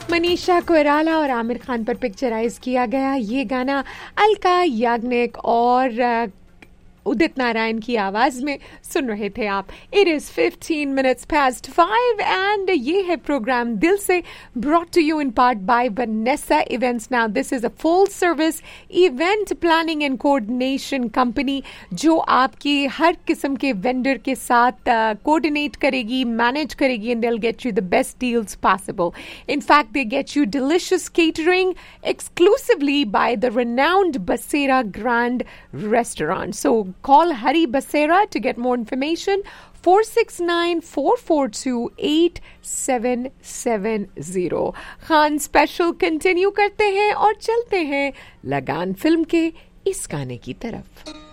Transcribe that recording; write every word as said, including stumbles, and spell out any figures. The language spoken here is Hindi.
मनीषा कोइराला और आमिर खान पर पिक्चराइज किया गया ये गाना अलका याग्निक और उदित नारायण की आवाज में सुन रहे थे आप. It is fifteen minutes past five and ये है प्रोग्राम दिल से, brought to you in part by Vanessa events. Now this is a full service event planning and coordination company जो आपकी हर किस्म के वेंडर के साथ कोऑर्डिनेट uh, करेगी, मैनेज करेगी and they will get you the best deals possible. In fact they get you delicious catering exclusively by the renowned Basera Grand Restaurant. So call Hari Basera to get more information. four six nine, four four two, eight seven seven zero. Khan special continue करते हैं और चलते हैं लगान फिल्म के इस गाने की तरफ.